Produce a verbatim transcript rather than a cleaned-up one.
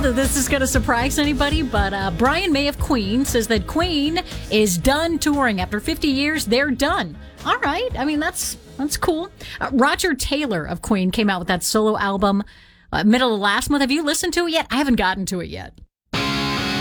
that this is going to surprise anybody, but uh, Brian May of Queen says that Queen is done touring. After fifty years, they're done. All right. I mean, that's that's cool. Uh, Roger Taylor of Queen came out with that solo album uh, middle of last month. Have you listened to it yet? I haven't gotten to it yet.